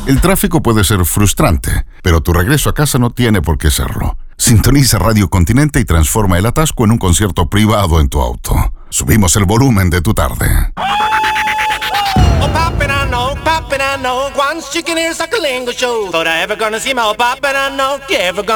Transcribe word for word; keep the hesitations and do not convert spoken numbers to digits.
El tráfico puede ser frustrante, pero tu regreso a casa no tiene por qué serlo. Sintoniza Radio Continente y transforma el atasco en un concierto privado en tu auto. Subimos el volumen de tu tarde. Oh, poppin', I know, poppin', I know. One chicken is like a lingo show. Thought I ever gonna see my oh, poppin', I know. You ever gonna